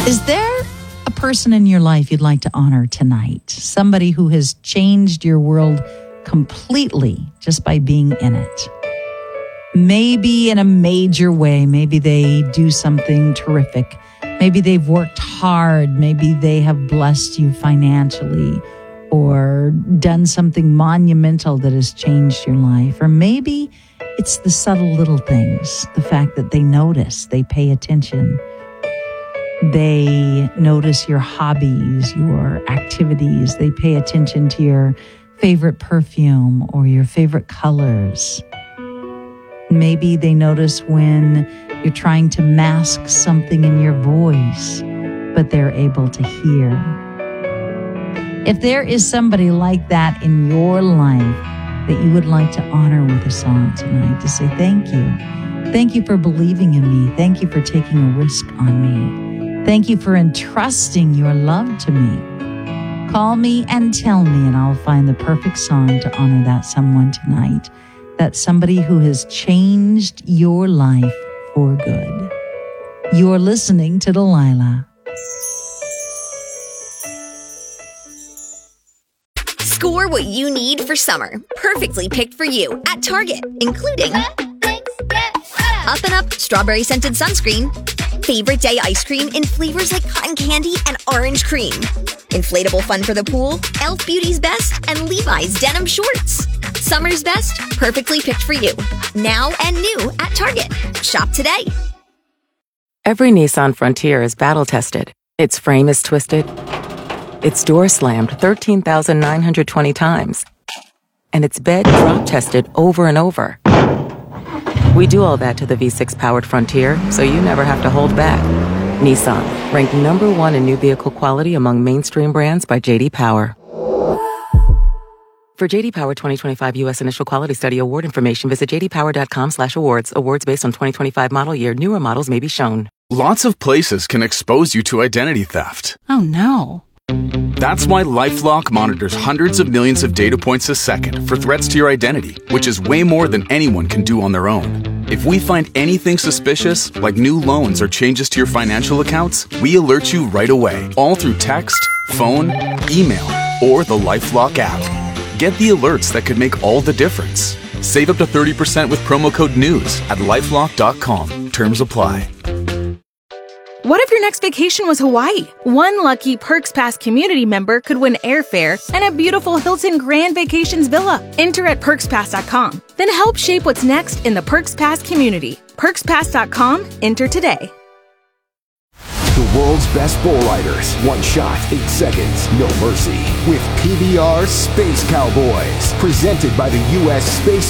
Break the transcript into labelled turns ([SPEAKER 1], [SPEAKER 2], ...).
[SPEAKER 1] Is there a person in your life you'd like to honor tonight? Somebody who has changed your world completely just by being in it. Maybe in a major way. Maybe they do something terrific. Maybe they've worked hard. Maybe they have blessed you financially or done something monumental that has changed your life. Or maybe it's the subtle little things, the fact that they notice, they pay attention. They notice your hobbies, your activities. They pay attention to your favorite perfume or your favorite colors. Maybe they notice when you're trying to mask something in your voice, but they're able to hear. If there is somebody like that in your life that you would like to honor with a song tonight, to say thank you. Thank you for believing in me. Thank you for taking a risk on me. Thank you for entrusting your love to me. Call me and tell me, and I'll find the perfect song to honor that someone tonight. That somebody who has changed your life for good. You're listening to Delilah.
[SPEAKER 2] Score what you need for summer. Perfectly picked for you at Target, including Up and Up strawberry scented sunscreen, favorite day ice cream in flavors like cotton candy and orange cream, inflatable fun for the pool, Elf Beauty's Best, and Levi's denim shorts. Summer's best, perfectly picked for you. Now and new at Target. Shop today.
[SPEAKER 3] Every Nissan Frontier is battle-tested. Its frame is twisted. Its door slammed 13,920 times. And its bed drop-tested over and over. We do all that to the V6-powered Frontier, so you never have to hold back. Nissan, ranked number 1 in new vehicle quality among mainstream brands by J.D. Power. For J.D. Power 2025 U.S. Initial Quality Study award information, visit jdpower.com/awards. Awards based on 2025 model year. Newer models may be shown.
[SPEAKER 4] Lots of places can expose you to identity theft.
[SPEAKER 5] Oh, no.
[SPEAKER 4] That's why LifeLock monitors hundreds of millions of data points a second for threats to your identity, which is way more than anyone can do on their own. If we find anything suspicious, like new loans or changes to your financial accounts, we alert you right away, all through text, phone, email, or the LifeLock app. Get the alerts that could make all the difference. Save up to 30% with promo code NEWS at LifeLock.com. Terms apply.
[SPEAKER 5] What if your next vacation was Hawaii? One lucky Perks Pass community member could win airfare and a beautiful Hilton Grand Vacations villa. Enter at PerksPass.com. Then help shape what's next in the Perks Pass community. PerksPass.com. Enter today.
[SPEAKER 6] The world's best bull riders. One shot, 8 seconds, no mercy. With PBR Space Cowboys. Presented by the U.S. Space